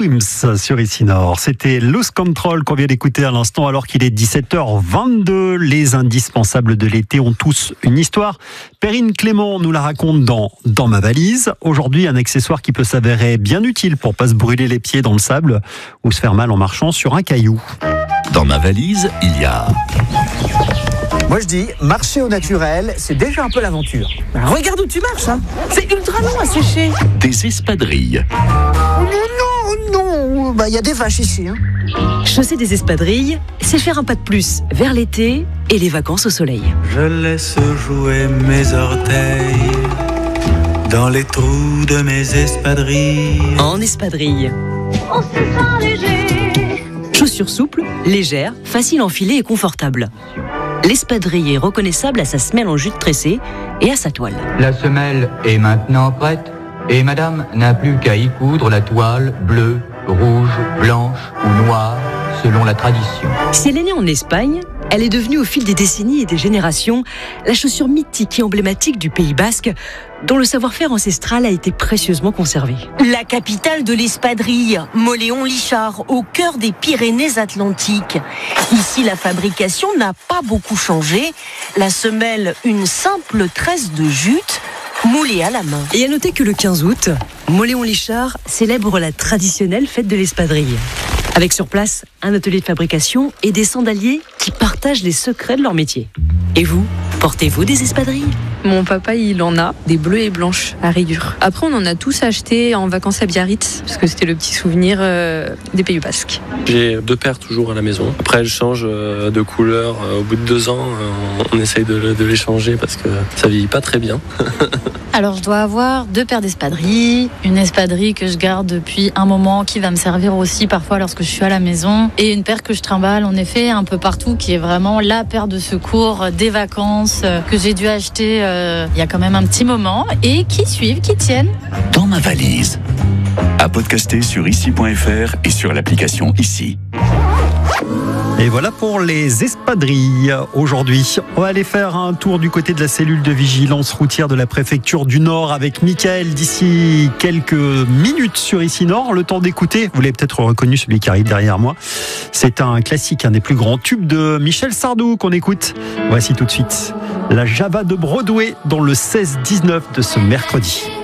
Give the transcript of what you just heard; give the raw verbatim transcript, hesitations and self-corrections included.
Swims sur Ici Nord. C'était Lose Control qu'on vient d'écouter à l'instant alors qu'il est dix-sept heures vingt-deux. Les indispensables de l'été ont tous une histoire. Perrine Clément nous la raconte dans Dans ma valise. Aujourd'hui, un accessoire qui peut s'avérer bien utile pour pas se brûler les pieds dans le sable ou se faire mal en marchant sur un caillou. Dans ma valise, il y a... Moi je dis, marcher au naturel, c'est déjà un peu l'aventure. Alors, regarde où tu marches, hein. C'est ultra long à sécher. Des espadrilles. Oh non, non, bah il y a des vaches ici. Hein. Chausser des espadrilles, c'est faire un pas de plus vers l'été et les vacances au soleil. Je laisse jouer mes orteils dans les trous de mes espadrilles. En espadrille. On se sent léger. Chaussures souples, légères, faciles à enfiler et confortables. L'espadrille est reconnaissable à sa semelle en jute tressée et à sa toile. La semelle est maintenant prête et madame n'a plus qu'à y coudre la toile bleue, rouge, blanche ou noire selon la tradition. Si elle est née en Espagne, elle est devenue au fil des décennies et des générations la chaussure mythique et emblématique du Pays Basque, dont le savoir-faire ancestral a été précieusement conservé. La capitale de l'espadrille, Mauléon-Lichard, au cœur des Pyrénées-Atlantiques. Ici, la fabrication n'a pas beaucoup changé. La semelle, une simple tresse de jute, moulée à la main. Et à noter que le quinze août, Mauléon-Lichard célèbre la traditionnelle fête de l'espadrille. Avec sur place un atelier de fabrication et des sandaliers qui partagent les secrets de leur métier. Et vous, portez-vous des espadrilles ? Mon papa, il en a, des bleues et blanches à rayures. Après, on en a tous acheté en vacances à Biarritz, parce que c'était le petit souvenir euh, des Pays Basques. J'ai deux paires toujours à la maison. Après, elles changent de couleur. Au bout de deux ans, on essaye de, de les changer parce que ça vieillit pas très bien. Alors, je dois avoir deux paires d'espadrilles, une espadrille que je garde depuis un moment, qui va me servir aussi parfois lorsque je suis à la maison, et une paire que je trimballe en effet un peu partout, qui est vraiment la paire de secours des vacances que j'ai dû acheter euh, il y a quand même un petit moment, et qui suivent, qui tiennent. Dans ma valise. À podcaster sur ici point f r et sur l'application Ici. Et voilà pour les espadrilles. Aujourd'hui, on va aller faire un tour du côté de la cellule de vigilance routière de la préfecture du Nord avec Mickaël d'ici quelques minutes sur Ici Nord. Le temps d'écouter, vous l'avez peut-être reconnu, celui qui arrive derrière moi. C'est un classique, un des plus grands tubes de Michel Sardou qu'on écoute. Voici tout de suite la Java de Broadway dans le seize dix-neuf de ce mercredi.